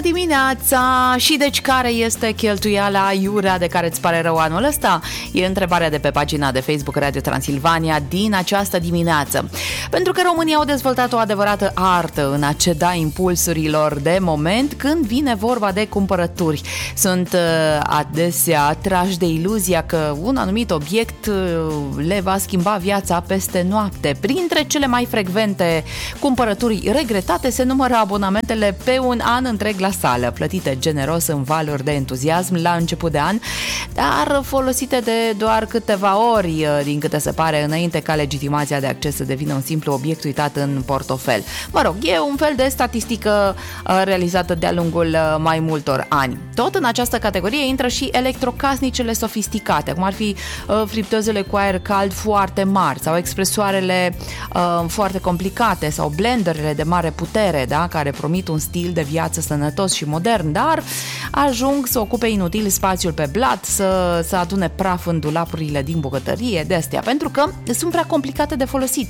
dimineața! Și deci care este cheltuiala aiurea de care îți pare rău anul ăsta? E întrebarea de pe pagina de Facebook Radio Transilvania din această dimineață. Pentru că românii au dezvoltat o adevărată artă în a ceda impulsurilor de moment când vine vorba de cumpărături. Sunt adesea atrași de iluzia că un anumit obiect le va schimba viața peste noapte. Printre cele mai frecvente cumpărături regretate se numără abonamentele pe un an întreg la sală, plătite generos în valuri de entuziasm la început de an, dar folosite de doar câteva ori, din câte se pare, înainte ca legitimația de acces să devină un simplu obiect uitat în portofel. Mă rog, e un fel de statistică realizată de-a lungul mai multor ani. Tot în această categorie intră și electrocasnicele sofisticate, cum ar fi friptozele cu aer cald foarte mari sau expresoarele foarte complicate sau blenderele de mare putere, da, care promit un stil de viață sănătos și modern, dar ajung să ocupe inutil spațiul pe blat, să adune praf în dulapurile din bucătărie, de astea, pentru că sunt prea complicate de folosit.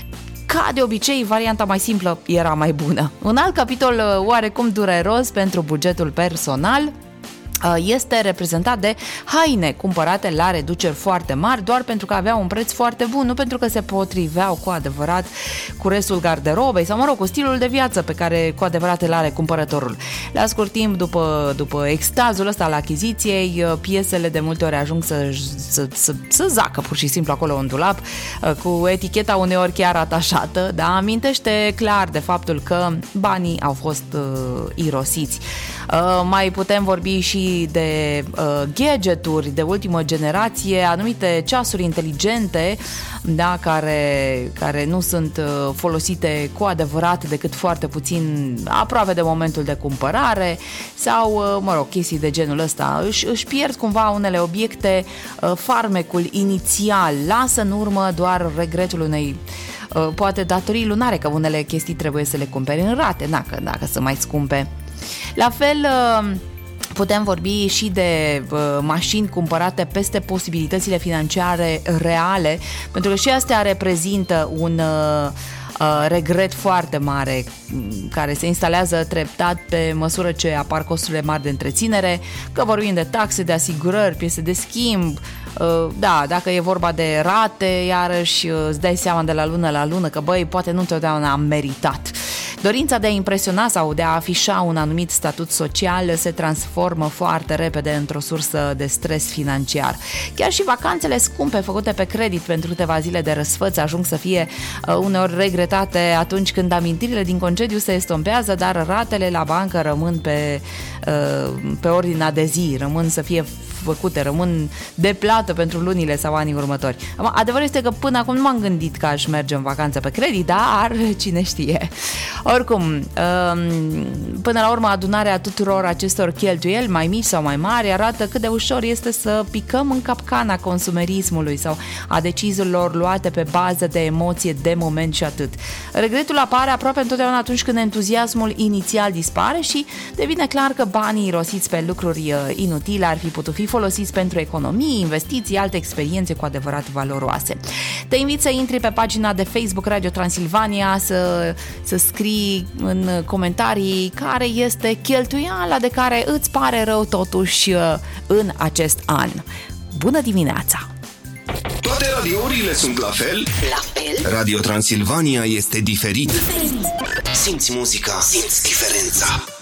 Ca de obicei, varianta mai simplă era mai bună. Un alt capitol oarecum dureros pentru bugetul personal este reprezentat de haine cumpărate la reduceri foarte mari doar pentru că aveau un preț foarte bun, nu pentru că se potriveau cu adevărat cu restul garderobei sau, mă rog, cu stilul de viață pe care cu adevărat îl are cumpărătorul. La scurt timp, după extazul ăsta al achiziției, piesele de multe ori ajung să zacă pur și simplu acolo în dulap, cu eticheta uneori chiar atașată, da? Amintește clar de faptul că banii au fost irosiți. Mai putem vorbi și de gadgeturi de ultimă generație, anumite ceasuri inteligente, da, care nu sunt folosite cu adevărat decât foarte puțin aproape de momentul de cumpărare sau, mă rog, chestii de genul ăsta. Își pierd cumva unele obiecte farmecul inițial, lasă în urmă doar regretul unei poate datorii lunare, că unele chestii trebuie să le cumperi în rate, dacă sunt mai scumpe. La fel, putem vorbi și de mașini cumpărate peste posibilitățile financiare reale, pentru că și astea reprezintă un regret foarte mare care se instalează treptat pe măsură ce apar costurile mari de întreținere, că vorbim de taxe, de asigurări, piese de schimb. Da, dacă e vorba de rate, iarăși îți dai seama de la lună la lună că, băi, poate nu întotdeauna am meritat. Dorința de a impresiona sau de a afișa un anumit statut social se transformă foarte repede într-o sursă de stres financiar. Chiar și vacanțele scumpe făcute pe credit pentru câteva zile de răsfăț ajung să fie uneori regretate atunci când amintirile din concediu se estompează, dar ratele la bancă rămân pe ordinea de zi, rămân să fie făcute, rămân de plată pentru lunile sau anii următori. Adevărul este că până acum nu m-am gândit că aș merge în vacanță pe credit, dar cine știe. Oricum, până la urmă, adunarea tuturor acestor cheltuieli, mai mici sau mai mari, arată cât de ușor este să picăm în capcana consumerismului sau a deciziilor luate pe bază de emoție de moment și atât. Regretul apare aproape întotdeauna atunci când entuziasmul inițial dispare și devine clar că banii irosiți pe lucruri inutile ar fi putut fi folosiți pentru economii, investiții, alte experiențe cu adevărat valoroase. Te invit să intri pe pagina de Facebook Radio Transilvania, să scrii în comentarii care este cheltuiala de care îți pare rău totuși în acest an. Bună dimineața! Toate radiourile sunt la fel? La fel? Radio Transilvania este diferit. Simți muzica, simți diferența.